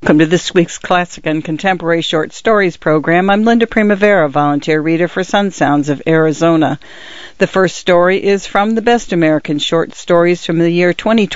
Welcome to this week's Classic and Contemporary Short Stories program. I'm Linda Primavera, volunteer reader for Sun Sounds of Arizona. The first story is from the Best American Short Stories from the year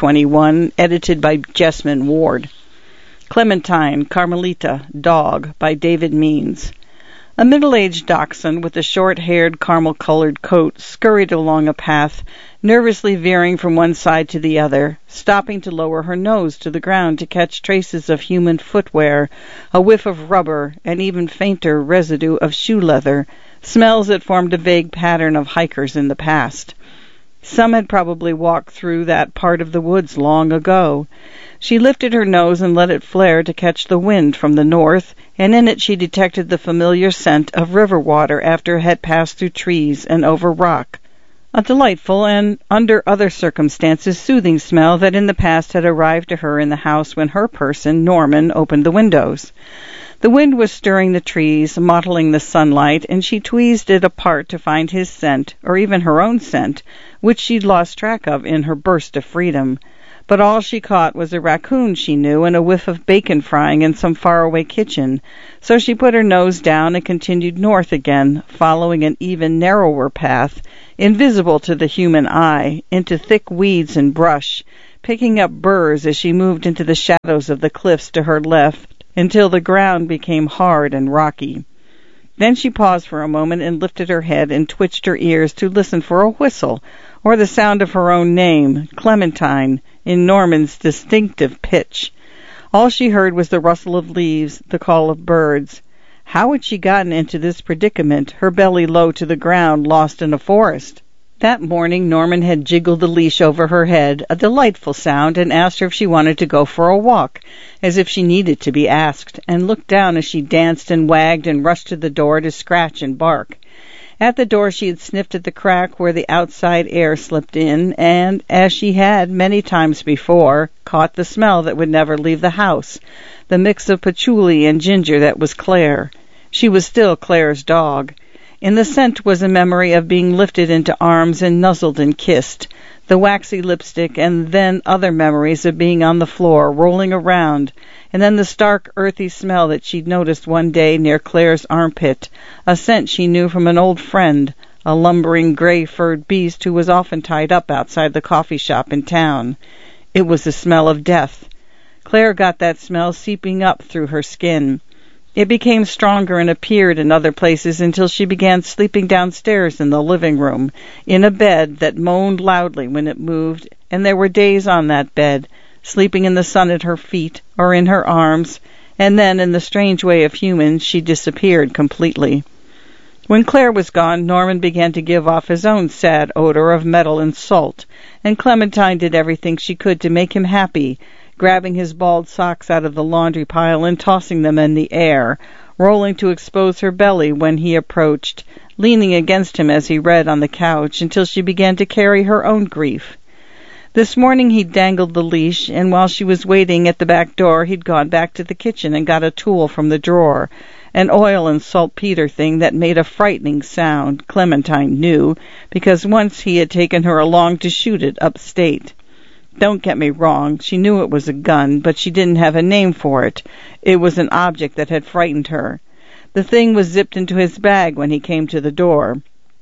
2021, edited by Jessamine Ward. Clementine, Carmelita, Dog, by David Means. A middle-aged dachshund with a short-haired, caramel-colored coat scurried along a path, nervously veering from one side to the other, stopping to lower her nose to the ground to catch traces of human footwear, a whiff of rubber, and even fainter residue of shoe leather, smells that formed a vague pattern of hikers in the past. Some had probably walked through that part of the woods long ago. She lifted her nose and let it flare to catch the wind from the north, and in it she detected the familiar scent of river water after it had passed through trees and over rock. A delightful and, under other circumstances, soothing smell that in the past had arrived to her in the house when her person, Norman, opened the windows. The wind was stirring the trees, mottling the sunlight, and she tweezed it apart to find his scent, or even her own scent, which she'd lost track of in her burst of freedom. But all she caught was a raccoon she knew and a whiff of bacon frying in some faraway kitchen. So she put her nose down and continued north again, following an even narrower path, invisible to the human eye, into thick weeds and brush, picking up burrs as she moved into the shadows of the cliffs to her left, until the ground became hard and rocky. Then she paused for a moment and lifted her head and twitched her ears to listen for a whistle, or the sound of her own name, Clementine, in Norman's distinctive pitch. All she heard was the rustle of leaves, the call of birds. How had she gotten into this predicament, her belly low to the ground, lost in a forest? That morning Norman had jiggled the leash over her head, a delightful sound, and asked her if she wanted to go for a walk, as if she needed to be asked, and looked down as she danced and wagged and rushed to the door to scratch and bark. At the door she had sniffed at the crack where the outside air slipped in, and, as she had many times before, caught the smell that would never leave the house, the mix of patchouli and ginger that was Claire. She was still Claire's dog. In the scent was a memory of being lifted into arms and nuzzled and kissed, the waxy lipstick, and then other memories of being on the floor, rolling around, and then the stark, earthy smell that she'd noticed one day near Claire's armpit, a scent she knew from an old friend, a lumbering gray-furred beast who was often tied up outside the coffee shop in town. It was the smell of death. Claire got that smell seeping up through her skin. It became stronger and appeared in other places until she began sleeping downstairs in the living room, in a bed that moaned loudly when it moved, and there were days on that bed, sleeping in the sun at her feet or in her arms, and then, in the strange way of humans, she disappeared completely. When Claire was gone, Norman began to give off his own sad odor of metal and salt, and Clementine did everything she could to make him happy, grabbing his bald socks out of the laundry pile and tossing them in the air, rolling to expose her belly when he approached, leaning against him as he read on the couch, until she began to carry her own grief. This morning he dangled the leash, and while she was waiting at the back door he'd gone back to the kitchen and got a tool from the drawer, an oil and saltpeter thing that made a frightening sound, Clementine knew, because once he had taken her along to shoot it upstate. Don't get me wrong, she knew it was a gun, but she didn't have a name for it. It was an object that had frightened her. The thing was zipped into his bag when he came to the door.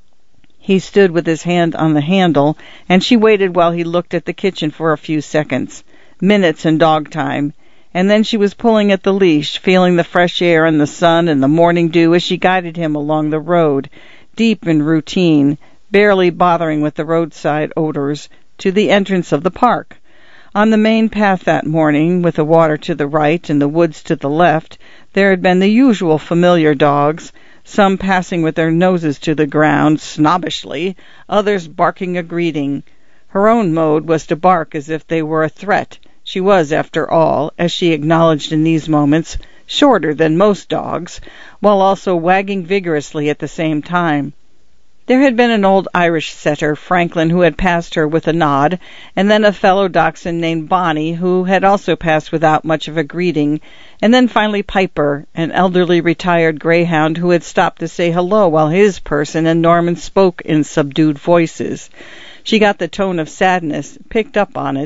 He stood with his hand on the handle, and she waited while he looked at the kitchen for a few seconds, minutes in dog time, and then she was pulling at the leash, feeling the fresh air and the sun and the morning dew as she guided him along the road, deep in routine, barely bothering with the roadside odors, to the entrance of the park. On the main path that morning, with the water to the right and the woods to the left, there had been the usual familiar dogs, some passing with their noses to the ground, snobbishly, others barking a greeting. Her own mode was to bark as if they were a threat. She was, after all, as she acknowledged in these moments, shorter than most dogs, while also wagging vigorously at the same time. There had been an old Irish setter, Franklin, who had passed her with a nod, and then a fellow dachshund named Bonnie, who had also passed without much of a greeting, and then finally Piper, an elderly retired greyhound who had stopped to say hello while his person and Norman spoke in subdued voices. She got the tone of sadness, picked up on it,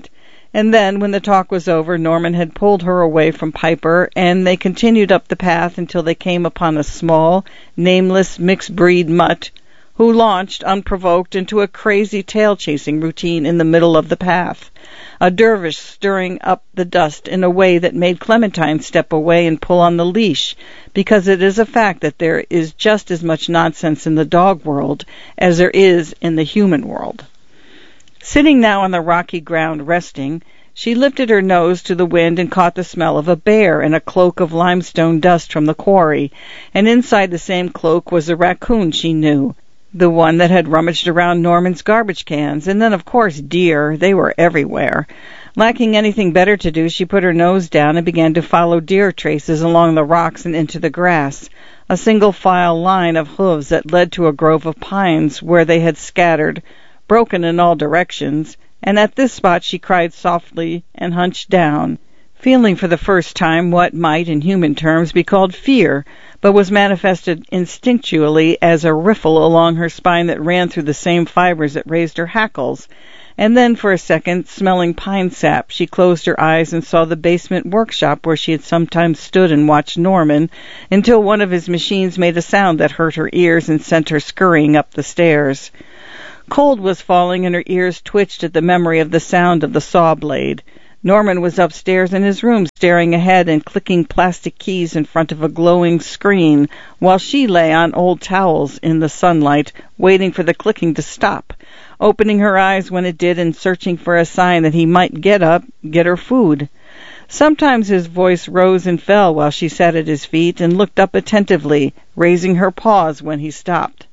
And then, when the talk was over, Norman had pulled her away from Piper, and they continued up the path until they came upon a small, nameless, mixed-breed mutt who launched, unprovoked, into a crazy tail-chasing routine in the middle of the path, a dervish stirring up the dust in a way that made Clementine step away and pull on the leash, because it is a fact that there is just as much nonsense in the dog world as there is in the human world. Sitting now on the rocky ground resting, she lifted her nose to the wind and caught the smell of a bear in a cloak of limestone dust from the quarry, and inside the same cloak was a raccoon she knew, the one that had rummaged around Norman's garbage cans, and then, of course, deer. They were everywhere. Lacking anything better to do, she put her nose down and began to follow deer traces along the rocks and into the grass, a single-file line of hooves that led to a grove of pines where they had scattered, broken in all directions, and at this spot she cried softly and hunched down, feeling for the first time what might, in human terms, be called fear, but was manifested instinctually as a riffle along her spine that ran through the same fibers that raised her hackles. And then, for a second, smelling pine sap, she closed her eyes and saw the basement workshop where she had sometimes stood and watched Norman, until one of his machines made a sound that hurt her ears and sent her scurrying up the stairs. Cold was falling, and her ears twitched at the memory of the sound of the saw blade. Norman was upstairs in his room, staring ahead and clicking plastic keys in front of a glowing screen, while she lay on old towels in the sunlight, waiting for the clicking to stop, opening her eyes when it did and searching for a sign that he might get up, get her food. Sometimes his voice rose and fell while she sat at his feet and looked up attentively, raising her paws when he stopped.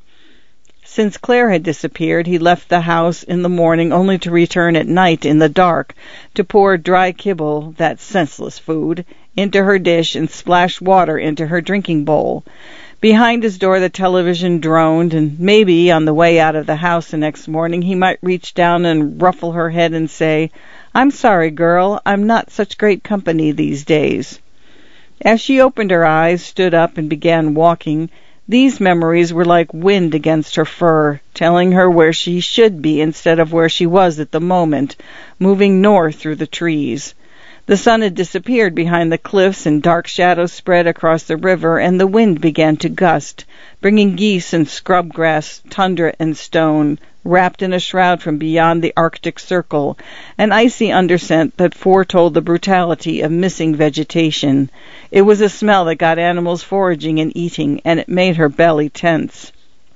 Since Claire had disappeared, he left the house in the morning only to return at night in the dark to pour dry kibble, that senseless food, into her dish and splash water into her drinking bowl. Behind his door the television droned, and maybe on the way out of the house the next morning he might reach down and ruffle her head and say, "I'm sorry, girl, I'm not such great company these days." As she opened her eyes, stood up, and began walking, these memories were like wind against her fur, telling her where she should be instead of where she was at the moment, moving north through the trees. The sun had disappeared behind the cliffs, and dark shadows spread across the river, and the wind began to gust, bringing geese and scrub grass, tundra and stone, wrapped in a shroud from beyond the Arctic Circle, an icy underscent that foretold the brutality of missing vegetation. It was a smell that got animals foraging and eating, and it made her belly tense.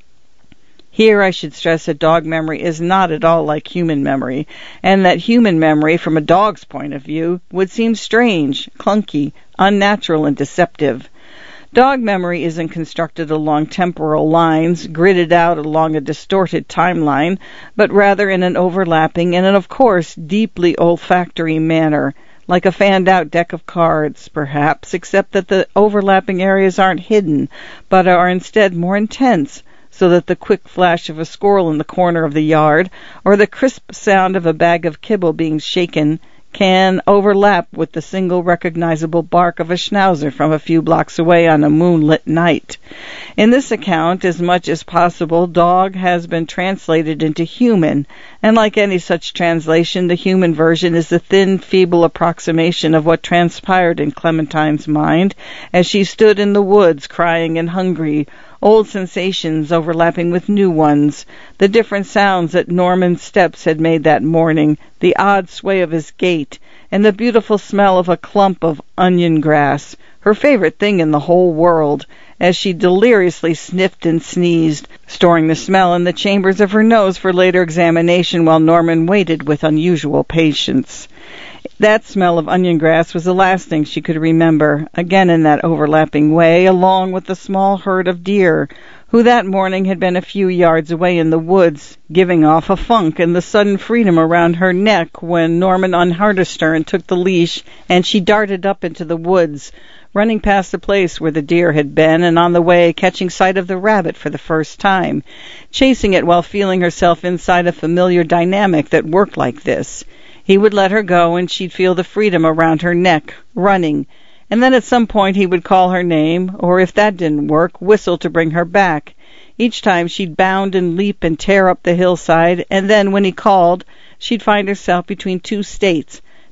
Here I should stress that dog memory is not at all like human memory, and that human memory, from a dog's point of view, would seem strange, clunky, unnatural, and deceptive. Dog memory isn't constructed along temporal lines, gridded out along a distorted timeline, but rather in an overlapping and, of course, deeply olfactory manner, like a fanned-out deck of cards, perhaps, except that the overlapping areas aren't hidden, but are instead more intense, so that the quick flash of a squirrel in the corner of the yard, or the crisp sound of a bag of kibble being shaken, can overlap with the single recognizable bark of a schnauzer from a few blocks away on a moonlit night. In this account, as much as possible, dog has been translated into human, and like any such translation, the human version is the thin, feeble approximation of what transpired in Clementine's mind as she stood in the woods crying and hungry, old sensations overlapping with new ones, the different sounds that Norman's steps had made that morning, the odd sway of his gait, and the beautiful smell of a clump of onion grass, her favorite thing in the whole world, as she deliriously sniffed and sneezed, storing the smell in the chambers of her nose for later examination while Norman waited with unusual patience. That smell of onion grass was the last thing she could remember, again in that overlapping way, along with the small herd of deer, who that morning had been a few yards away in the woods, giving off a funk, and the sudden freedom around her neck when Norman unharnessed her and took the leash, and she darted up into the woods, running past the place where the deer had been, and on the way catching sight of the rabbit for the first time, chasing it while feeling herself inside a familiar dynamic that worked like this. He would let her go, and she'd feel the freedom around her neck, running, and then at some point he would call her name, or if that didn't work, whistle to bring her back. Each time she'd bound and leap and tear up the hillside, and then, when he called, she'd find herself between two states,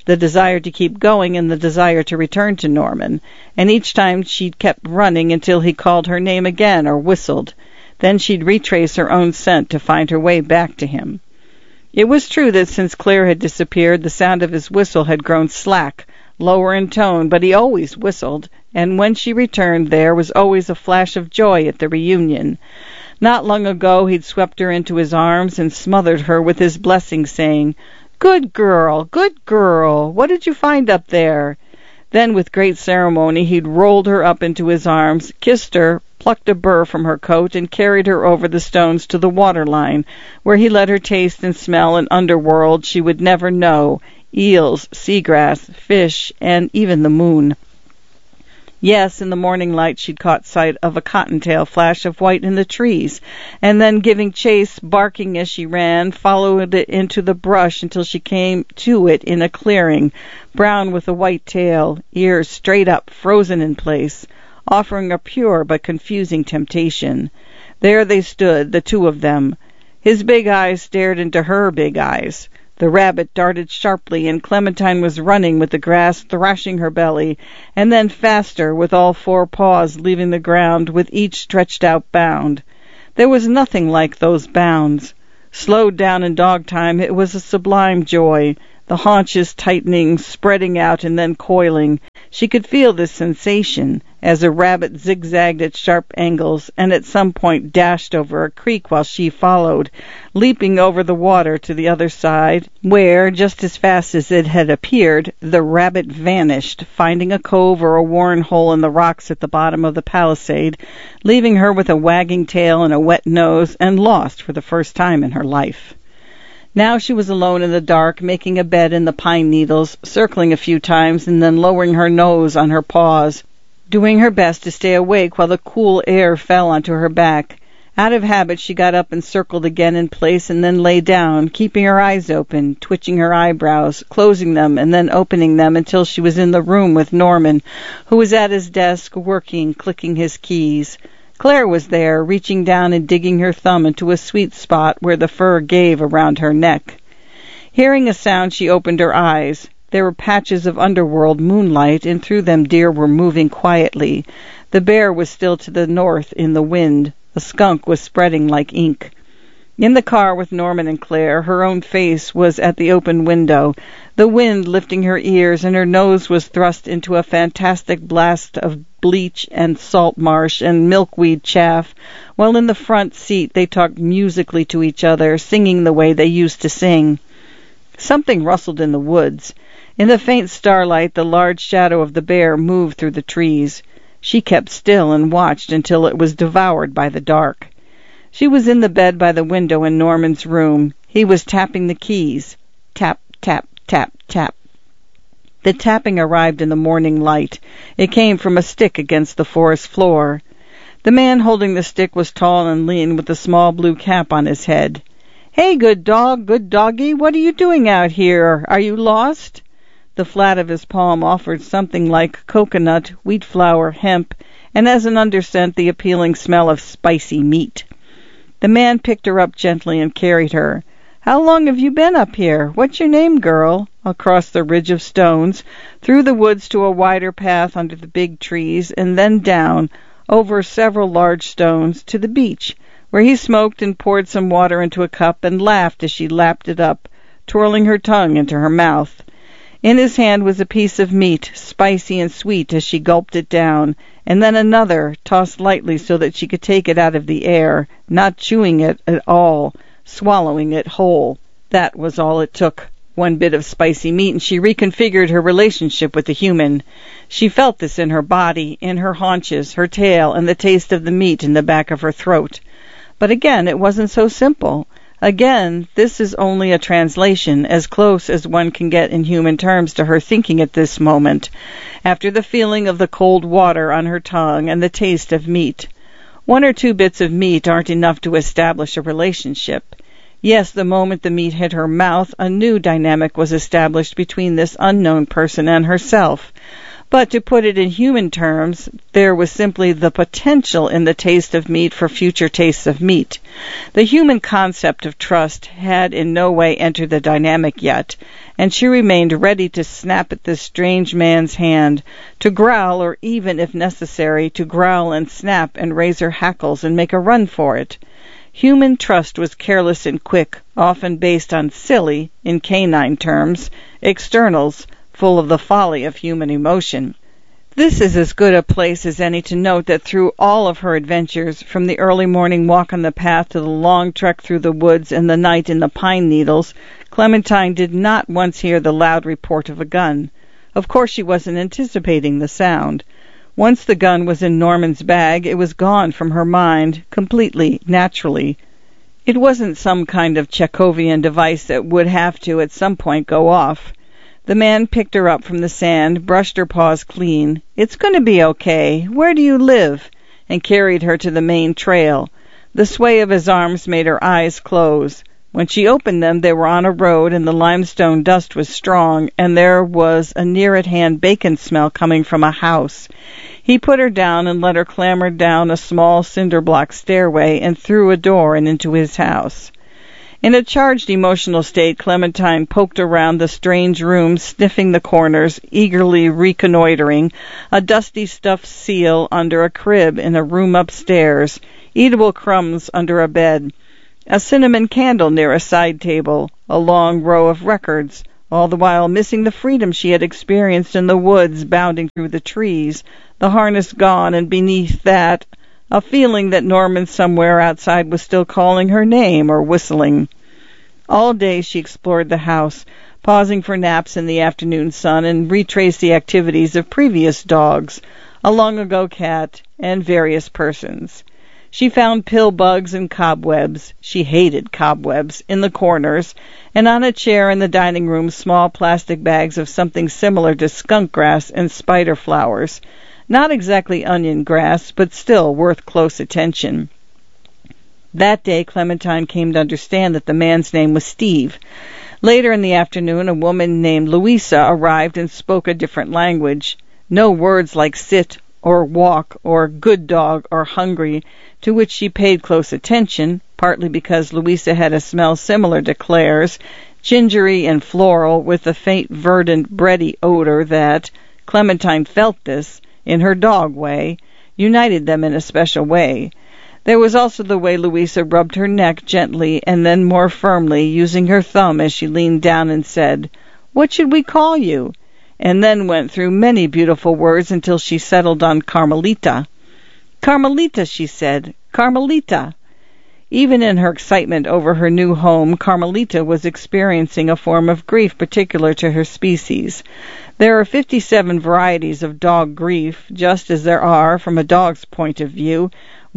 the desire to keep going and the desire to return to Norman, and each time she kept running until he called her name again or whistled. Then she'd retrace her own scent to find her way back to him. It was true that since Claire had disappeared, the sound of his whistle had grown slack, lower in tone, but he always whistled, and when she returned there was always a flash of joy at the reunion. Not long ago he'd swept her into his arms and smothered her with his blessing, saying, "Good girl, good girl, what did you find up there?" Then with great ceremony he'd rolled her up into his arms, kissed her, plucked a burr from her coat, and carried her over the stones to the waterline, where he let her taste and smell an underworld she would never know, eels, seagrass, fish, and even the moon. Yes, in the morning light she'd caught sight of a cottontail flash of white in the trees, and then giving chase, barking as she ran, followed it into the brush until she came to it in a clearing, brown with a white tail, ears straight up, frozen in place, offering a pure but confusing temptation. There they stood, the two of them. His big eyes stared into her big eyes. The rabbit darted sharply, and Clementine was running with the grass thrashing her belly, and then faster, with all four paws leaving the ground with each stretched out bound. There was nothing like those bounds. Slowed down in dog time, it was a sublime joy, the haunches tightening, spreading out, and then coiling. She could feel this sensation as a rabbit zigzagged at sharp angles and at some point dashed over a creek while she followed, leaping over the water to the other side, where, just as fast as it had appeared, the rabbit vanished, finding a cove or a worn hole in the rocks at the bottom of the palisade, leaving her with a wagging tail and a wet nose, and lost for the first time in her life. Now she was alone in the dark, making a bed in the pine needles, circling a few times and then lowering her nose on her paws, doing her best to stay awake while the cool air fell onto her back. Out of habit she got up and circled again in place and then lay down, keeping her eyes open, twitching her eyebrows, closing them and then opening them until she was in the room with Norman, who was at his desk working, clicking his keys. Claire was there, reaching down and digging her thumb into a sweet spot where the fur gave around her neck. Hearing a sound, she opened her eyes. There were patches of underworld moonlight, and through them deer were moving quietly. The bear was still to the north in the wind. The skunk was spreading like ink. In the car with Norman and Claire, her own face was at the open window, the wind lifting her ears, and her nose was thrust into a fantastic blast of bleach and salt marsh and milkweed chaff, while in the front seat they talked musically to each other, singing the way they used to sing. Something rustled in the woods. In the faint starlight, the large shadow of the bear moved through the trees. She kept still and watched until it was devoured by the dark. She was in the bed by the window in Norman's room. He was tapping the keys. Tap, tap, tap, tap. The tapping arrived in the morning light. It came from a stick against the forest floor. The man holding the stick was tall and lean, with a small blue cap on his head. "Hey, good dog, good doggie, what are you doing out here? Are you lost?" The flat of his palm offered something like coconut, wheat flour, hemp, and as an underscent the appealing smell of spicy meat. The man picked her up gently and carried her. "How long have you been up here? What's your name, girl?" Across the ridge of stones, through the woods to a wider path under the big trees, and then down, over several large stones, to the beach, where he smoked and poured some water into a cup and laughed as she lapped it up, twirling her tongue into her mouth. In his hand was a piece of meat, spicy and sweet as she gulped it down, and then another, tossed lightly so that she could take it out of the air, not chewing it at all, swallowing it whole. That was all it took. One bit of spicy meat, and she reconfigured her relationship with the human. She felt this in her body, in her haunches, her tail, and the taste of the meat in the back of her throat. But again, it wasn't so simple. Again, this is only a translation, as close as one can get in human terms to her thinking at this moment, after the feeling of the cold water on her tongue and the taste of meat. One or two bits of meat aren't enough to establish a relationship. Yes, the moment the meat hit her mouth, a new dynamic was established between this unknown person and herself. But to put it in human terms, there was simply the potential in the taste of meat for future tastes of meat. The human concept of trust had in no way entered the dynamic yet, and she remained ready to snap at this strange man's hand, to growl, or even, if necessary, to growl and snap and raise her hackles and make a run for it. Human trust was careless and quick, often based on silly, in canine terms, externals, full of the folly of human emotion. This is as good a place as any to note that through all of her adventures, from the early morning walk on the path to the long trek through the woods and the night in the pine needles, Clementine did not once hear the loud report of a gun. Of course she wasn't anticipating the sound. Once the gun was in Norman's bag, it was gone from her mind, completely, naturally. It wasn't some kind of Chekhovian device that would have to at some point go off. The man picked her up from the sand, brushed her paws clean. "It's going to be okay. Where do you live?" and carried her to the main trail. The sway of his arms made her eyes close. When she opened them, they were on a road, and the limestone dust was strong, and there was a near-at-hand bacon smell coming from a house. He put her down and let her clamber down a small cinder-block stairway and through a door and into his house. In a charged emotional state, Clementine poked around the strange room, sniffing the corners, eagerly reconnoitering, a dusty stuffed seal under a crib in a room upstairs, eatable crumbs under a bed, a cinnamon candle near a side table, a long row of records, all the while missing the freedom she had experienced in the woods, bounding through the trees, the harness gone, and beneath that, a feeling that Norman somewhere outside was still calling her name or whistling. All day she explored the house, pausing for naps in the afternoon sun, and retraced the activities of previous dogs, a long-ago cat, and various persons. She found pill bugs and cobwebs — she hated cobwebs — in the corners, and on a chair in the dining room small plastic bags of something similar to skunk grass and spider flowers. Not exactly onion grass, but still worth close attention. That day Clementine came to understand that the man's name was Steve. Later in the afternoon, a woman named Louisa arrived and spoke a different language. No words like sit or walk or good dog or hungry, to which she paid close attention, partly because Louisa had a smell similar to Claire's, gingery and floral, with a faint verdant bready odor that, Clementine felt this, in her dog way, united them in a special way. There was also the way Louisa rubbed her neck gently and then more firmly, using her thumb as she leaned down and said, "What should we call you?" and then went through many beautiful words until she settled on Carmelita. "Carmelita," she said, "Carmelita." Even in her excitement over her new home, Carmelita was experiencing a form of grief particular to her species. There are 57 varieties of dog grief, just as there are, from a dog's point of view,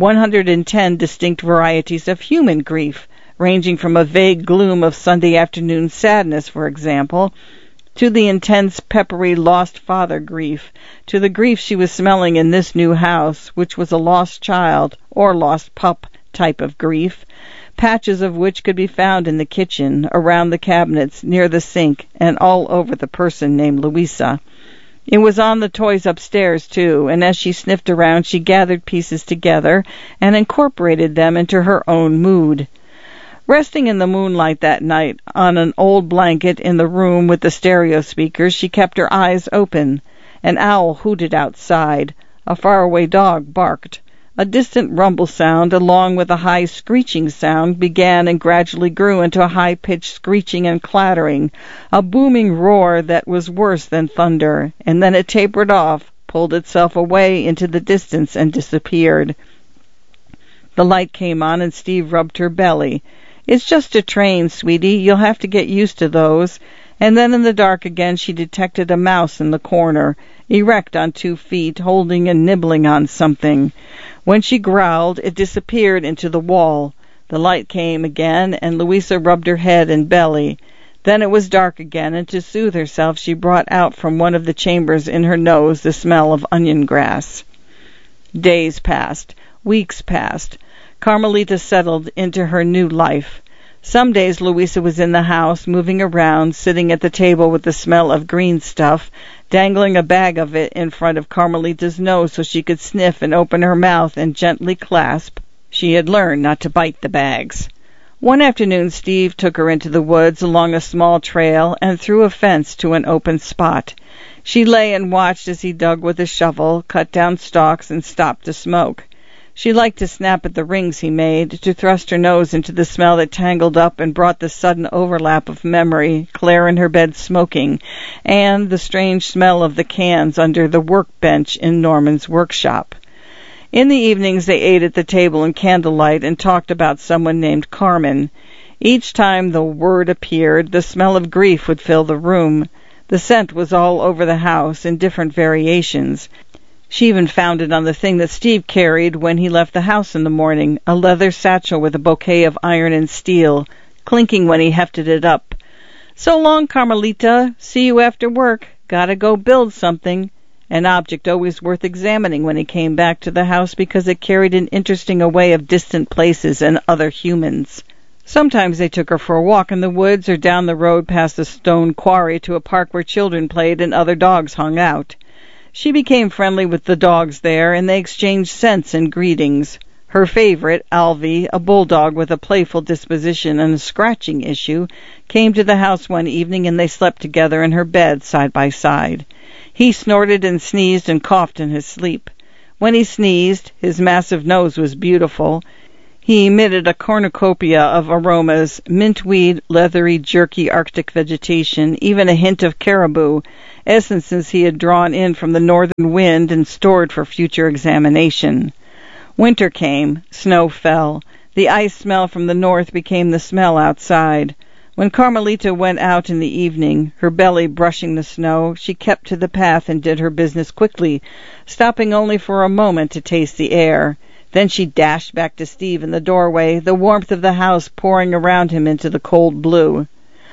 110 distinct varieties of human grief, ranging from a vague gloom of Sunday afternoon sadness, for example, to the intense, peppery, lost father grief, to the grief she was smelling in this new house, which was a lost child, or lost pup, type of grief, patches of which could be found in the kitchen, around the cabinets, near the sink, and all over the person named Louisa. It was on the toys upstairs, too, and as she sniffed around she gathered pieces together and incorporated them into her own mood. Resting in the moonlight that night on an old blanket in the room with the stereo speakers, she kept her eyes open. An owl hooted outside. A faraway dog barked. A distant rumble sound, along with a high screeching sound, began and gradually grew into a high-pitched screeching and clattering, a booming roar that was worse than thunder, and then it tapered off, pulled itself away into the distance, and disappeared. The light came on, and Steve rubbed her belly. "It's just a train, sweetie. You'll have to get used to those." And then in the dark again she detected a mouse in the corner, erect on 2 feet, holding and nibbling on something. When she growled, it disappeared into the wall. The light came again, and Louisa rubbed her head and belly. Then it was dark again, and to soothe herself she brought out from one of the chambers in her nose the smell of onion grass. Days passed. Weeks passed. Carmelita settled into her new life. Some days Louisa was in the house, moving around, sitting at the table with the smell of green stuff, dangling a bag of it in front of Carmelita's nose so she could sniff and open her mouth and gently clasp. She had learned not to bite the bags. One afternoon Steve took her into the woods along a small trail and through a fence to an open spot. She lay and watched as he dug with a shovel, cut down stalks, and stopped to smoke. She liked to snap at the rings he made, to thrust her nose into the smell that tangled up and brought the sudden overlap of memory, Claire in her bed smoking, and the strange smell of the cans under the workbench in Norman's workshop. In the evenings they ate at the table in candlelight and talked about someone named Carmen. Each time the word appeared, the smell of grief would fill the room. The scent was all over the house in different variations. She even found it on the thing that Steve carried when he left the house in the morning, a leather satchel with a bouquet of iron and steel, clinking when he hefted it up. "So long, Carmelita. See you after work. Gotta go build something." An object always worth examining when he came back to the house because it carried an interesting array of distant places and other humans. Sometimes they took her for a walk in the woods or down the road past the stone quarry to a park where children played and other dogs hung out. She became friendly with the dogs there, and they exchanged scents and greetings. Her favorite, Alvy, a bulldog with a playful disposition and a scratching issue, came to the house one evening and they slept together in her bed side by side. He snorted and sneezed and coughed in his sleep. When he sneezed, his massive nose was beautiful. He emitted a cornucopia of aromas, mintweed, leathery, jerky Arctic vegetation, even a hint of caribou, essences he had drawn in from the northern wind and stored for future examination. Winter came. Snow fell. The ice smell from the north became the smell outside. When Carmelita went out in the evening, her belly brushing the snow, she kept to the path and did her business quickly, stopping only for a moment to taste the air. Then she dashed back to Steve in the doorway, the warmth of the house pouring around him into the cold blue.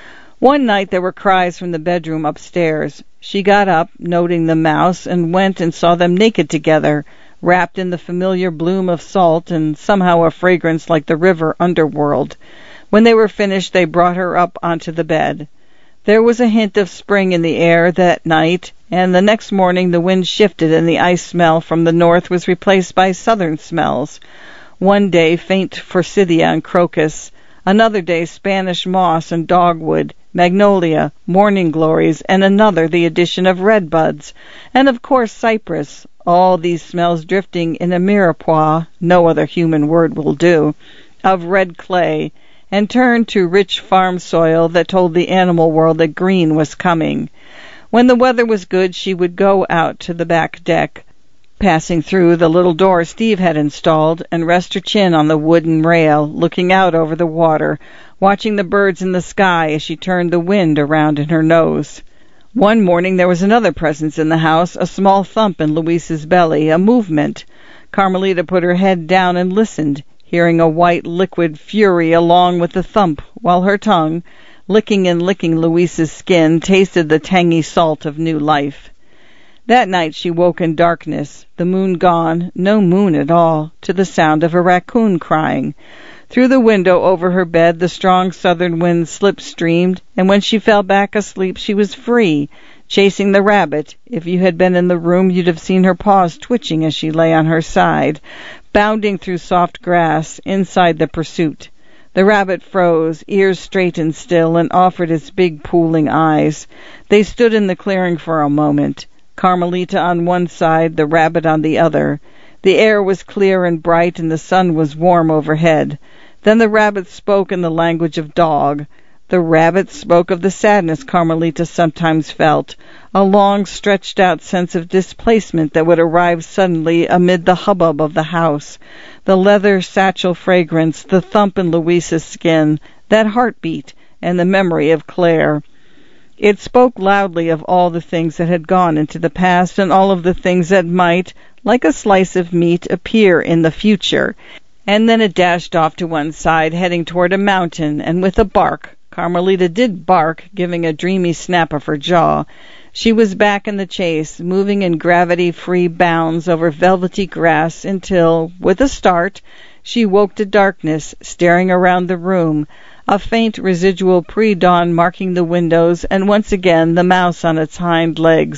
One night there were cries from the bedroom upstairs. She got up, noting the mouse, and went and saw them naked together, wrapped in the familiar bloom of salt and somehow a fragrance like the river underworld. When they were finished, they brought her up onto the bed. There was a hint of spring in the air that night, and the next morning the wind shifted and the ice smell from the north was replaced by southern smells. One day faint forsythia and crocus, another day Spanish moss and dogwood, magnolia, morning glories, and another the addition of redbuds, and of course cypress, all these smells drifting in a mirepoix, no other human word will do, of red clay, and turned to rich farm soil that told the animal world that green was coming. When the weather was good, she would go out to the back deck, passing through the little door Steve had installed, and rest her chin on the wooden rail, looking out over the water, watching the birds in the sky as she turned the wind around in her nose. One morning there was another presence in the house, a small thump in Luisa's belly, a movement. Carmelita put her head down and listened, hearing a white liquid fury along with the thump, while her tongue, licking and licking Luisa's skin, tasted the tangy salt of new life. That night she woke in darkness, the moon gone, no moon at all, to the sound of a raccoon crying. Through the window over her bed the strong southern wind slip-streamed, and when she fell back asleep she was free, chasing the rabbit. If you had been in the room you'd have seen her paws twitching as she lay on her side, bounding through soft grass inside the pursuit. The rabbit froze, ears straight and still, and offered its big pooling eyes. They stood in the clearing for a moment, Carmelita on one side, the rabbit on the other. The air was clear and bright, and the sun was warm overhead. Then the rabbit spoke in the language of dog. The rabbit spoke of the sadness Carmelita sometimes felt, a long stretched-out sense of displacement that would arrive suddenly amid the hubbub of the house, the leather satchel fragrance, the thump in Luisa's skin, that heartbeat, and the memory of Claire. It spoke loudly of all the things that had gone into the past and all of the things that might, like a slice of meat, appear in the future. And then it dashed off to one side, heading toward a mountain, and with a bark, Carmelita did bark, giving a dreamy snap of her jaw, she was back in the chase, moving in gravity-free bounds over velvety grass until, with a start, she woke to darkness, staring around the room, a faint residual pre-dawn marking the windows, and once again the mouse on its hind legs,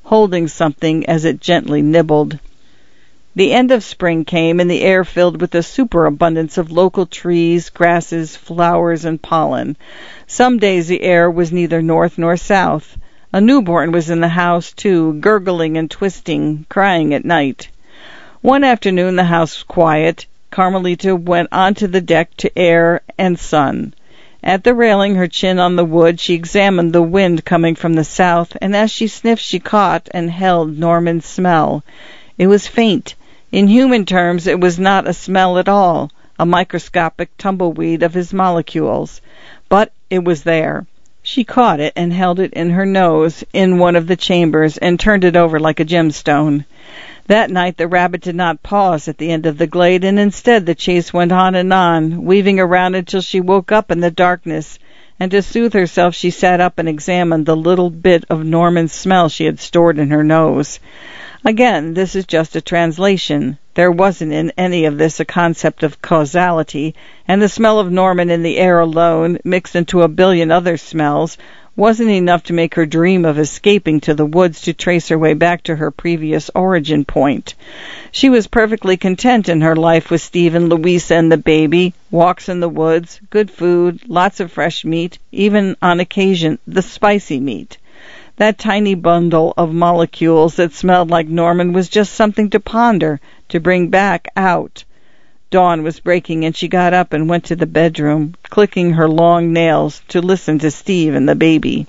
holding something as it gently nibbled. The end of spring came, and the air filled with a superabundance of local trees, grasses, flowers, and pollen. Some days the air was neither north nor south. A newborn was in the house, too, gurgling and twisting, crying at night. One afternoon the house was quiet. Carmelita went onto the deck to air and sun. At the railing, her chin on the wood, she examined the wind coming from the south, and as she sniffed she caught and held Norman's smell. It was faint. In human terms, it was not a smell at all, a microscopic tumbleweed of his molecules. But it was there. She caught it and held it in her nose in one of the chambers and turned it over like a gemstone. That night the rabbit did not pause at the end of the glade, and instead the chase went on, weaving around until she woke up in the darkness, and to soothe herself she sat up and examined the little bit of Norman's smell she had stored in her nose. Again, this is just a translation. There wasn't in any of this a concept of causality, and the smell of Norman in the air alone, mixed into a billion other smells, wasn't enough to make her dream of escaping to the woods to trace her way back to her previous origin point. She was perfectly content in her life with Steve and Louisa and the baby, walks in the woods, good food, lots of fresh meat, even on occasion the spicy meat. That tiny bundle of molecules that smelled like Norman was just something to ponder, to bring back out. Dawn was breaking, and she got up and went to the bedroom, clicking her long nails to listen to Steve and the baby.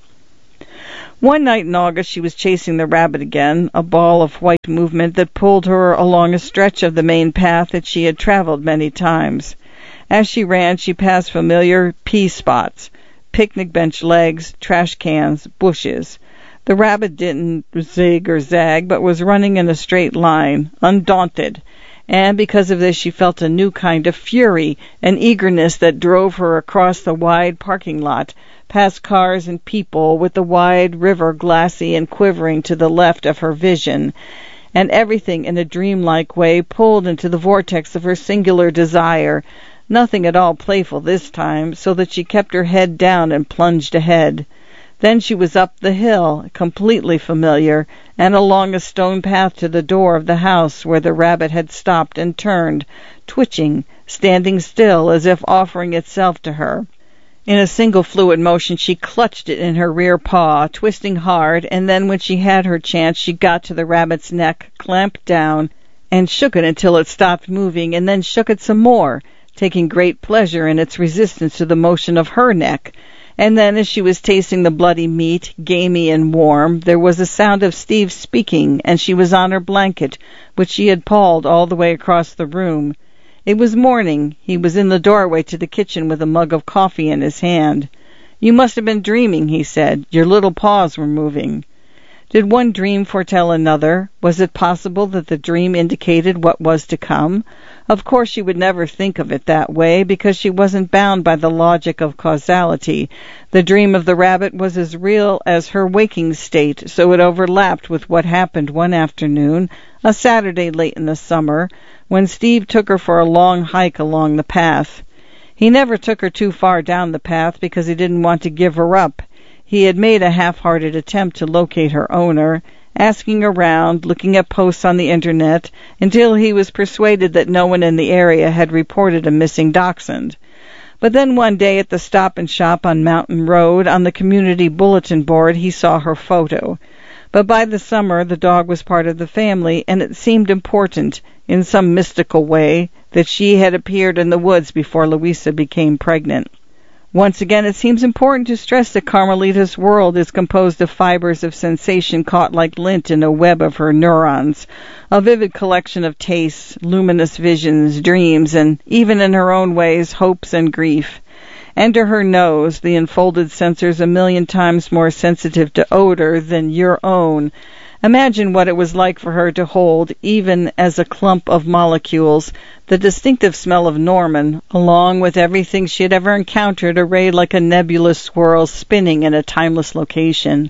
One night in August she was chasing the rabbit again, a ball of white movement that pulled her along a stretch of the main path that she had traveled many times. As she ran, she passed familiar pea spots, picnic bench legs, trash cans, bushes. The rabbit didn't zig or zag, but was running in a straight line, undaunted, and because of this she felt a new kind of fury, an eagerness that drove her across the wide parking lot, past cars and people, with the wide river glassy and quivering to the left of her vision, and everything in a dreamlike way pulled into the vortex of her singular desire, nothing at all playful this time, so that she kept her head down and plunged ahead. Then she was up the hill, completely familiar, and along a stone path to the door of the house where the rabbit had stopped and turned, twitching, standing still as if offering itself to her. In a single fluid motion she clutched it in her rear paw, twisting hard, and then when she had her chance she got to the rabbit's neck, clamped down, and shook it until it stopped moving, and then shook it some more, taking great pleasure in its resistance to the motion of her neck. And then, as she was tasting the bloody meat, gamey and warm, there was a sound of Steve speaking, and she was on her blanket, which she had pawed all the way across the room. It was morning. He was in the doorway to the kitchen with a mug of coffee in his hand. "You must have been dreaming," he said. "Your little paws were moving." Did one dream foretell another? Was it possible that the dream indicated what was to come? Of course she would never think of it that way, because she wasn't bound by the logic of causality. The dream of the rabbit was as real as her waking state, so it overlapped with what happened one afternoon, a Saturday late in the summer, when Steve took her for a long hike along the path. He never took her too far down the path because he didn't want to give her up. He had made a half-hearted attempt to locate her owner, asking around, looking at posts on the internet, until he was persuaded that no one in the area had reported a missing dachshund. But then one day at the Stop and Shop on Mountain Road, on the community bulletin board, he saw her photo. But by the summer the dog was part of the family, and it seemed important, in some mystical way, that she had appeared in the woods before Louisa became pregnant. Once again, it seems important to stress that Carmelita's world is composed of fibers of sensation caught like lint in a web of her neurons, a vivid collection of tastes, luminous visions, dreams, and, even in her own ways, hopes and grief. Enter her nose, the enfolded sensors a million times more sensitive to odor than your own. Imagine what it was like for her to hold, even as a clump of molecules, the distinctive smell of Norman, along with everything she had ever encountered arrayed like a nebulous swirl spinning in a timeless location.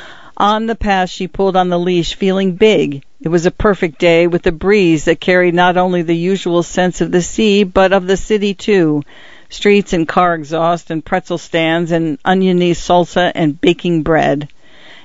On the path she pulled on the leash, feeling big. It was a perfect day, with a breeze that carried not only the usual sense of the sea, but of the city too. Streets and car exhaust and pretzel stands and oniony salsa and baking bread.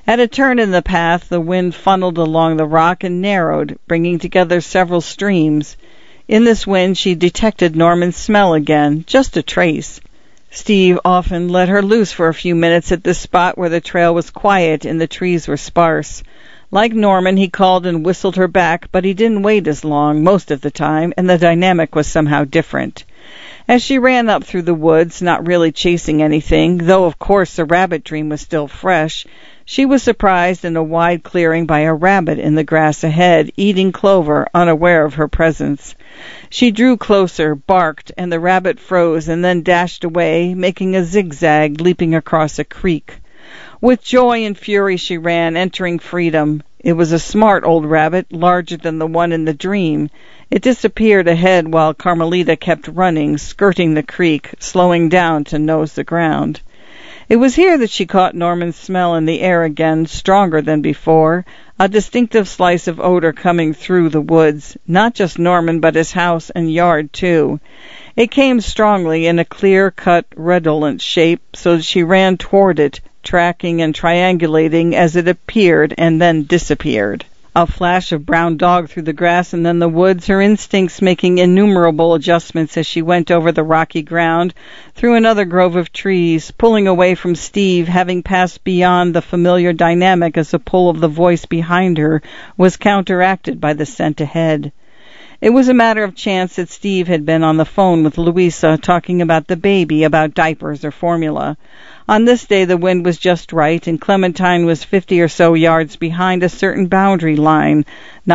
At a turn in the path, the wind funneled along the rock and narrowed, bringing together several streams. In this wind she detected Norman's smell again, just a trace. Steve often let her loose for a few minutes at this spot where the trail was quiet and the trees were sparse. Like Norman, he called and whistled her back, but he didn't wait as long most of the time, and the dynamic was somehow different. As she ran up through the woods, not really chasing anything, though of course the rabbit dream was still fresh, she was surprised in a wide clearing by a rabbit in the grass ahead, eating clover, unaware of her presence. She drew closer, barked, and the rabbit froze and then dashed away, making a zigzag, leaping across a creek. With joy and fury she ran, entering freedom. It was a smart old rabbit, larger than the one in the dream. It disappeared ahead while Carmelita kept running, skirting the creek, slowing down to nose the ground. It was here that she caught Norman's smell in the air again, stronger than before, a distinctive slice of odor coming through the woods, not just Norman but his house and yard too. It came strongly in a clear-cut, redolent shape, so that she ran toward it, tracking and triangulating as it appeared and then disappeared. A flash of brown dog through the grass and then the woods, her instincts making innumerable adjustments as she went over the rocky ground, through another grove of trees, pulling away from Steve, having passed beyond the familiar dynamic as the pull of the voice behind her was counteracted by the scent ahead. It was a matter of chance that Steve had been on the phone with Louisa, talking about the baby, about diapers or formula. On this day the wind was just right, and Clementine was 50 or so yards behind a certain boundary line,